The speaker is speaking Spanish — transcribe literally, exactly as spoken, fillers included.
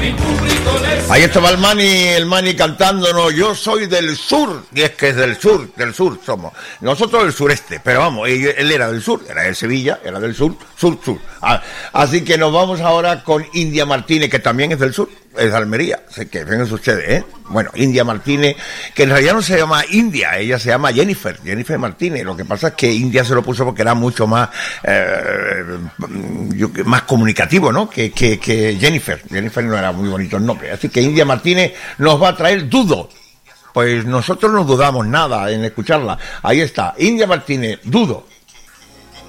Ahí estaba el Mani, el Mani cantándonos, yo soy del sur, y es que es del sur, del sur somos. Nosotros del sureste, pero vamos, él, él era del sur, era de Sevilla, era del sur, sur, sur. Ah, así que nos vamos ahora con India Martínez, que también es del sur, es de Almería, así que vengan ustedes, ¿eh? Bueno, India Martínez, que en realidad no se llama India, ella se llama Jennifer, Jennifer Martínez. Lo que pasa es que India se lo puso porque era mucho más, eh, más comunicativo, ¿no? Que, que, que Jennifer. Jennifer no era muy bonito el nombre. Así que India Martínez nos va a traer Dudo. Pues nosotros no dudamos nada en escucharla. Ahí está, India Martínez, Dudo.